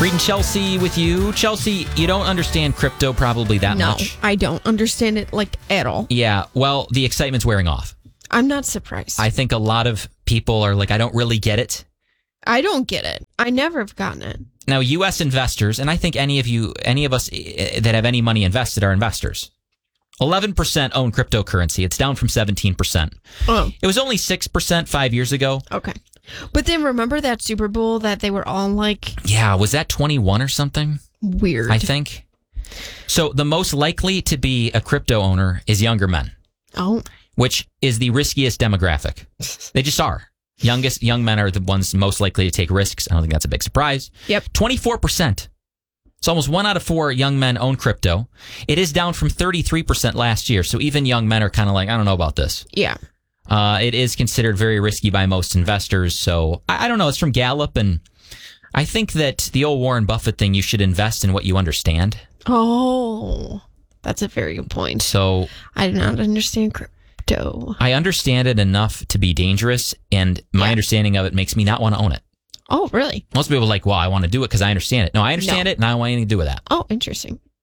Reading Chelsea with you. Chelsea, you don't understand crypto probably that much. No, I don't understand it at all. Yeah, well, the excitement's wearing off. I'm not surprised. I think a lot of people are like, I don't really get it. I don't get it. I never have gotten it. Now, U.S. investors, and I think any of us that have any money invested are investors. 11% own cryptocurrency. It's down from 17%. Oh. It was only 6% 5 years ago. Okay. But then remember that Super Bowl that they were all like... Yeah, was that 21 or something? Weird. I think. So the most likely to be a crypto owner is younger men. Oh. Which is the riskiest demographic. They just are. Young men are the ones most likely to take risks. I don't think that's a big surprise. Yep. 24%. So almost 1 out of 4 young men own crypto. It is down from 33% last year. So even young men are kind of like, I don't know about this. Yeah. It is considered very risky by most investors. So I don't know. It's from Gallup. And I think that the old Warren Buffett thing, you should invest in what you understand. Oh, that's a very good point. So I do not understand crypto. I understand it enough to be dangerous. And my understanding of it makes me not want to own it. Oh, really? Most people are like, well, I want to do it because I understand it. No, I understand it and I don't want anything to do with that. Oh, interesting.